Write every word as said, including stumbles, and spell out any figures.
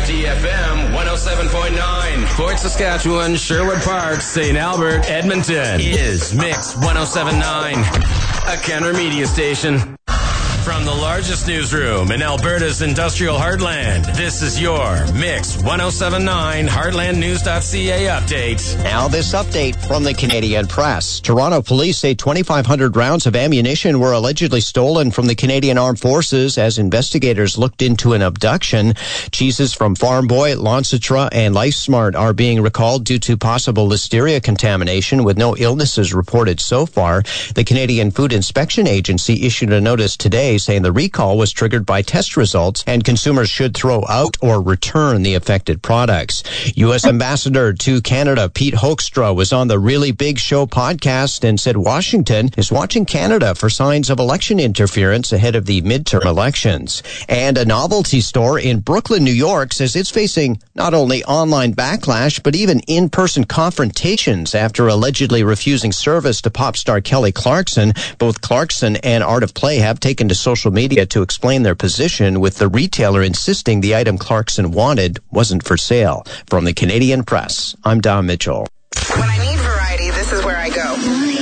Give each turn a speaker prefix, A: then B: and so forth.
A: F T F M one oh seven point nine. Fort Saskatchewan, Sherwood Park, Saint Albert, Edmonton is Mix one oh seven point nine, a Kenner media station. From the largest newsroom in Alberta's industrial heartland, this is your Mix one oh seven point nine Heartland News dot C A update.
B: Now this update from the Canadian Press. Toronto police say twenty-five hundred rounds of ammunition were allegedly stolen from the Canadian Armed Forces as investigators looked into an abduction. Cheeses from Farm Boy, Lancitra, and LifeSmart are being recalled due to possible listeria contamination, with no illnesses reported so far. The Canadian Food Inspection Agency issued a notice today saying the recall was triggered by test results and consumers should throw out or return the affected products. U S Ambassador to Canada Pete Hoekstra was on the Really Big Show podcast and said Washington is watching Canada for signs of election interference ahead of the midterm elections. And a novelty store in Brooklyn, New York says it's facing not only online backlash but even in-person confrontations after allegedly refusing service to pop star Kelly Clarkson. Both Clarkson and Art of Play have taken to social media to explain their position, with the retailer insisting the item Clarkson wanted wasn't for sale. From the Canadian Press, I'm Don Mitchell.
C: When I need variety, this is where I go.